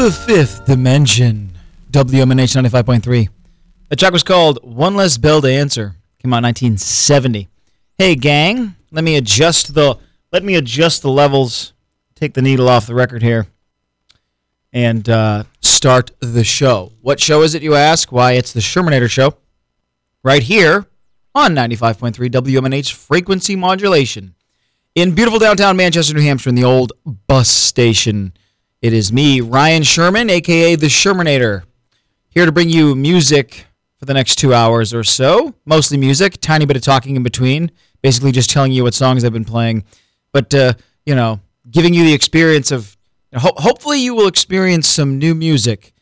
The Fifth Dimension, WMNH 95.3. The track was called One Less Bell to Answer. Came out in 1970. Hey gang, let me adjust the levels, take the needle off the record here, and start the show. What show is it, you ask? Why, it's the Shermanator Show, right here on 95.3 WMNH frequency modulation in beautiful downtown Manchester, New Hampshire, in the old bus station. It is me, Ryan Sherman, a.k.a. the Shermanator, here to bring you music for the next 2 hours or so. Mostly music, tiny bit of talking in between, basically just telling you what songs I've been playing. But, giving you the experience of, hopefully you will experience some new music.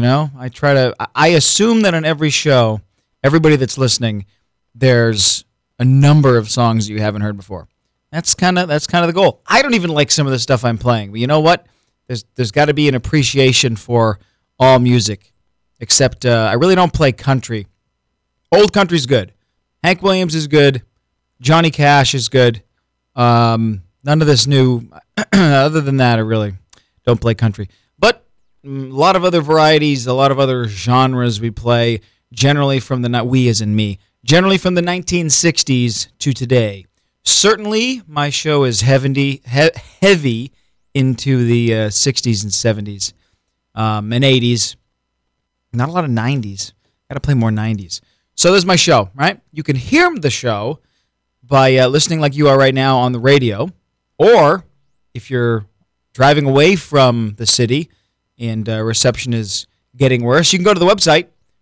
I assume that on every show, everybody that's listening, there's a number of songs you haven't heard before. That's kind of the goal. I don't even like some of the stuff I'm playing, but you know what? There's got to be an appreciation for all music, except I really don't play country. Old country's good. Hank Williams is good. Johnny Cash is good. None of this new. Other than that, I really don't play country. But a lot of other varieties, a lot of other genres we play, generally from the, not we as in me, generally from the 1960s to today. Certainly, my show is heavy into the 60s and 70s and 80s. Not a lot of 90s. Got to play more 90s. So this is my show, right? You can hear the show by listening like you are right now on the radio, or if you're driving away from the city and reception is getting worse, you can go to the website,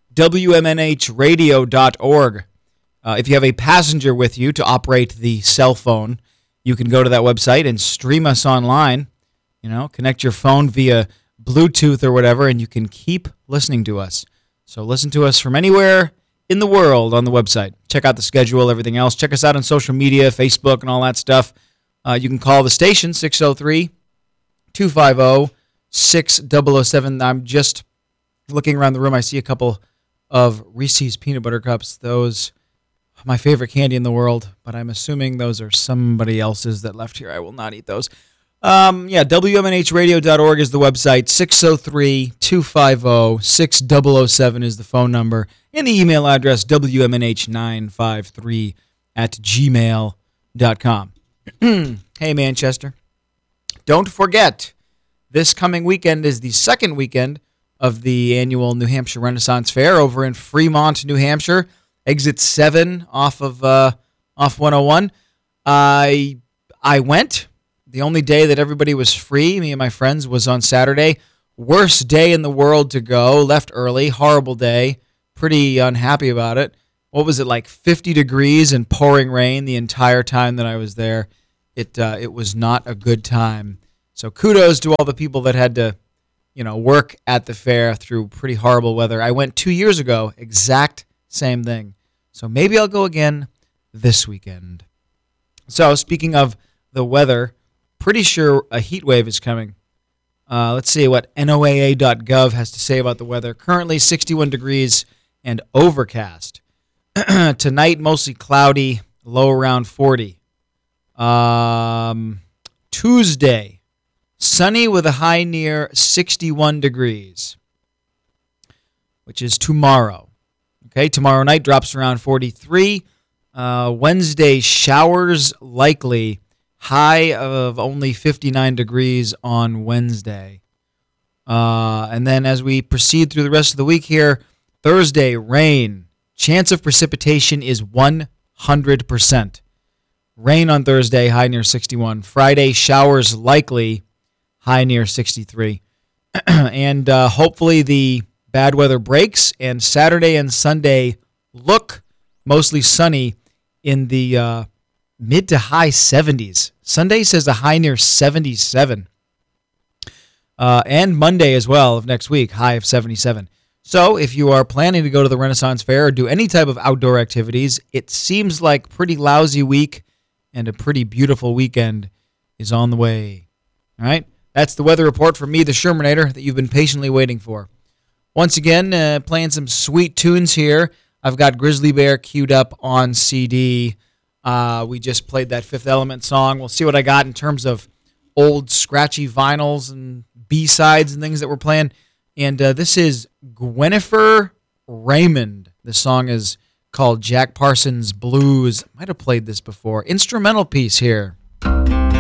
WMNHradio.org. If you have a passenger with you to operate the cell phone, you can go to that website and stream us online. Connect your phone via Bluetooth or whatever, and you can keep listening to us. So listen to us from anywhere in the world on the website. Check out the schedule, everything else. Check us out on social media, Facebook, and all that stuff. You can call the station, 603-250-6007. I'm just looking around the room. I see a couple of Reese's Peanut Butter Cups. Those are my favorite candy in the world, but I'm assuming those are somebody else's that left here. I will not eat those. WMNHradio.org is the website. 603-250-6007 is the phone number. And the email address, WMNH953@gmail.com. Hey, Manchester. Don't forget, this coming weekend is the second weekend of the annual New Hampshire Renaissance Fair over in Fremont, New Hampshire. Exit 7 off 101. I went. The only day that everybody was free, me and my friends, was on Saturday. Worst day in the world to go. Left early. Horrible day. Pretty unhappy about it. What was it, like 50 degrees and pouring rain the entire time that I was there? It was not a good time. So kudos to all the people that had to, work at the fair through pretty horrible weather. I went 2 years ago, exact same thing. So maybe I'll go again this weekend. So speaking of the weather, pretty sure a heat wave is coming. Let's see what NOAA.gov has to say about the weather. Currently 61 degrees and overcast. Tonight, mostly cloudy, low around 40. Tuesday, sunny with a high near 61 degrees, which is tomorrow. Okay, tomorrow night drops around 43. Wednesday, showers likely. High of only 59 degrees on Wednesday. And then as we proceed through the rest of the week here, Thursday, rain. Chance of precipitation is 100%. Rain on Thursday, high near 61. Friday, showers likely, high near 63. And hopefully the bad weather breaks, and Saturday and Sunday look mostly sunny in the mid to high 70s. Sunday says a high near 77. And Monday as well of next week, high of 77. So if you are planning to go to the Renaissance Fair or do any type of outdoor activities, it seems like pretty lousy week and a pretty beautiful weekend is on the way. All right? That's the weather report from me, the Shermanator, that you've been patiently waiting for. Once again, playing some sweet tunes here. I've got Grizzly Bear queued up on CD. We just played that Fifth Element song. We'll see what I got in terms of old scratchy vinyls and B-sides and things that we're playing. And this is Gwynnifer Raymond. The song is called Jack Parsons Blues. Might have played this before. Instrumental piece here.